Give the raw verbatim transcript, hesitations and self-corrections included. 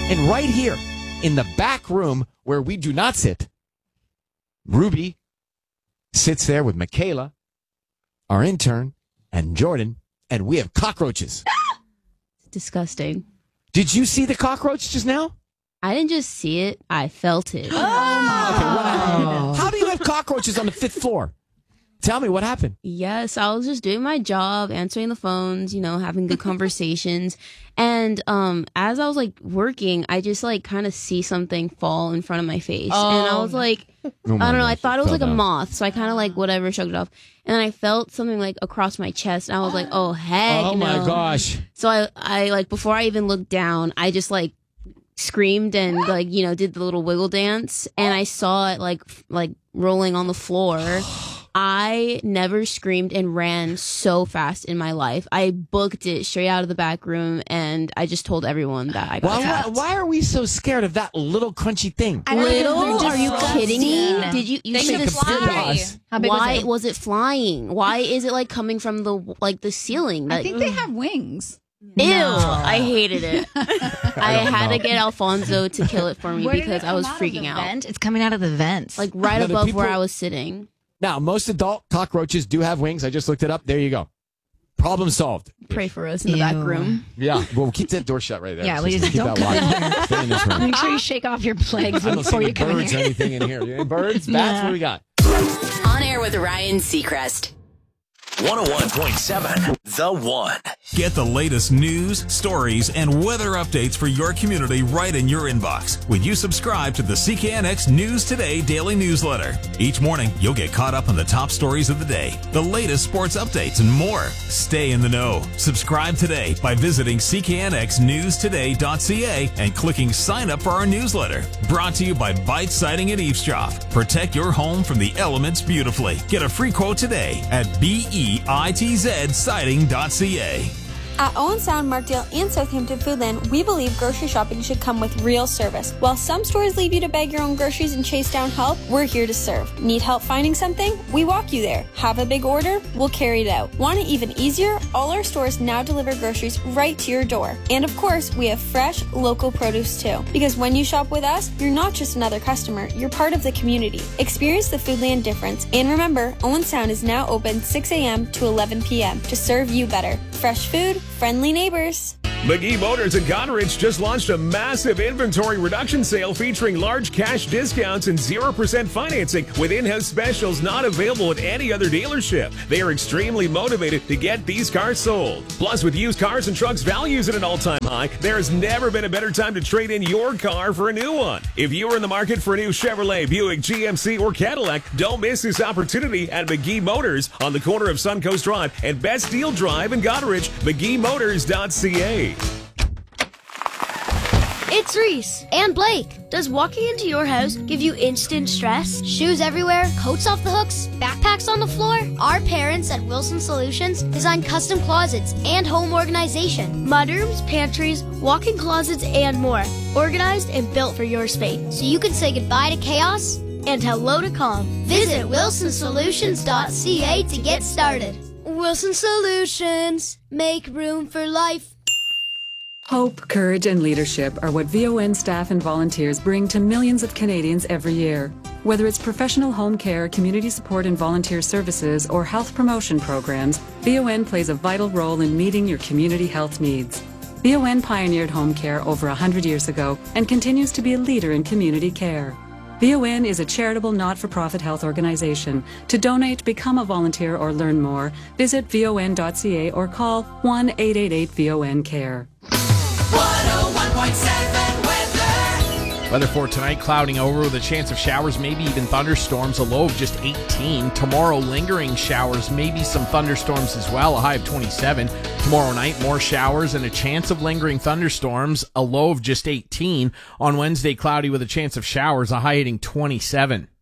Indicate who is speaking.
Speaker 1: And right here in the back room where we do not sit, Ruby sits there with Michaela, our intern, and Jordan, and we have cockroaches.
Speaker 2: It's disgusting.
Speaker 1: Did you see the cockroach just now?
Speaker 2: I didn't just see it, I felt it.
Speaker 1: Oh. Okay, what happened? How do you have cockroaches on the fifth floor? Tell me what happened.
Speaker 2: Yes, I was just doing my job, answering the phones, you know, having good conversations. And um, as I was like working, I just like kind of see something fall in front of my face.
Speaker 3: Oh,
Speaker 2: and I was like,
Speaker 1: Oh
Speaker 2: I don't know,
Speaker 1: gosh,
Speaker 2: I thought it was like
Speaker 1: down.
Speaker 2: a moth. So I kind of like whatever shrugged it off. And then I felt something like across my chest. And I was like, oh, heck
Speaker 1: Oh my
Speaker 2: no.
Speaker 1: gosh.
Speaker 2: So I, I like, before I even looked down, I just like screamed and like, you know, did the little wiggle dance. And I saw it like, f- like rolling on the floor. I never screamed and ran so fast in my life. I booked it straight out of the back room, and I just told everyone that I got
Speaker 1: Why, why,
Speaker 2: attacked.
Speaker 1: why are we so scared of that little crunchy thing?
Speaker 3: I don't know,
Speaker 2: Little?
Speaker 3: they're
Speaker 2: Are you
Speaker 3: disgusting.
Speaker 2: kidding me?
Speaker 3: Yeah.
Speaker 2: Did you? You
Speaker 3: They
Speaker 2: should
Speaker 3: can
Speaker 2: have
Speaker 1: compared to
Speaker 3: fly.
Speaker 1: us.
Speaker 3: How big
Speaker 2: Why
Speaker 3: was it?
Speaker 2: was it flying? Why is it like coming from the like the ceiling?
Speaker 3: I
Speaker 2: Like,
Speaker 3: think they have wings.
Speaker 2: Ew! I hated it. I,
Speaker 1: don't
Speaker 2: had
Speaker 1: know.
Speaker 2: to get Alfonso to kill it for me
Speaker 4: Where did
Speaker 2: because
Speaker 4: it
Speaker 2: I was
Speaker 4: come out of
Speaker 2: freaking
Speaker 4: the
Speaker 2: out.
Speaker 4: vent? It's coming out of the vents.
Speaker 2: Like right
Speaker 1: No, the
Speaker 2: above
Speaker 1: people-
Speaker 2: where I was sitting.
Speaker 1: Now, most adult cockroaches do have wings. I just looked it up. There you go. Problem solved.
Speaker 2: Pray for us in the back
Speaker 4: Ew.
Speaker 2: room.
Speaker 1: Yeah. Well, keep that door shut right there.
Speaker 4: Yeah,
Speaker 1: Sister.
Speaker 4: we just
Speaker 1: keep
Speaker 4: don't
Speaker 1: that locked. Stay in this room.
Speaker 4: Make sure you shake off your plagues
Speaker 1: I don't see
Speaker 4: before
Speaker 1: any
Speaker 4: you come in
Speaker 1: birds or
Speaker 4: here.
Speaker 1: anything in here. Any birds? Bats?
Speaker 4: Yeah.
Speaker 1: What do we got?
Speaker 5: On air with Ryan Seacrest.
Speaker 6: one oh one point seven The One.
Speaker 7: Get the latest news, stories, and weather updates for your community right in your inbox when you subscribe to the C K N X News Today daily newsletter. Each morning, you'll get caught up on the top stories of the day, the latest sports updates, and more. Stay in the know. Subscribe today by visiting c k n x news today dot c a and clicking sign up for our newsletter. Brought to you by Bite Siding and Eavesdrop. Protect your home from the elements beautifully. Get a free quote today at B E I T Z siding dot c a.
Speaker 8: At Owen Sound, Markdale, and Southampton Foodland, we believe grocery shopping should come with real service. While some stores leave you to bag your own groceries and chase down help, we're here to serve. Need help finding something? We walk you there. Have a big order? We'll carry it out. Want it even easier? All our stores now deliver groceries right to your door. And of course, we have fresh, local produce too. Because when you shop with us, you're not just another customer, you're part of the community. Experience the Foodland difference. And remember, Owen Sound is now open six a.m. to eleven p.m. to serve you better. Fresh food, friendly neighbors.
Speaker 9: McGee Motors in Goderich just launched a massive inventory reduction sale featuring large cash discounts and zero percent financing with in-house specials not available at any other dealership. They are extremely motivated to get these cars sold. Plus, with used cars and trucks values at an all-time high, there has never been a better time to trade in your car for a new one. If you are in the market for a new Chevrolet, Buick, G M C, or Cadillac, don't miss this opportunity at McGee Motors on the corner of Suncoast Drive and Best Deal Drive in Goderich, mcgee motors dot c a.
Speaker 10: It's Reese and Blake. Does walking into your house give you instant stress? Shoes everywhere, coats off the hooks, backpacks on the floor? Our parents at Wilson Solutions design custom closets and home organization. Mudrooms, pantries, walk-in closets, and more. Organized and built for your space. So you can say goodbye to chaos and hello to calm. Visit wilson solutions dot c a to get started. Wilson Solutions. Make room for life.
Speaker 11: Hope, courage, and leadership are what V O N staff and volunteers bring to millions of Canadians every year. Whether it's professional home care, community support and volunteer services, or health promotion programs, V O N plays a vital role in meeting your community health needs. V O N pioneered home care over one hundred years ago and continues to be a leader in community care. V O N is a charitable not-for-profit health organization. To donate, become a volunteer, or learn more, visit v o n dot c a or call one eight eight eight V O N care.
Speaker 5: one oh one point seven weather.
Speaker 12: Weather for tonight, clouding over with a chance of showers, maybe even thunderstorms, a low of just eighteen. Tomorrow, lingering showers, maybe some thunderstorms as well, a high of twenty-seven. Tomorrow night, more showers and a chance of lingering thunderstorms, a low of just eighteen. On Wednesday, cloudy with a chance of showers, a high hitting twenty-seven.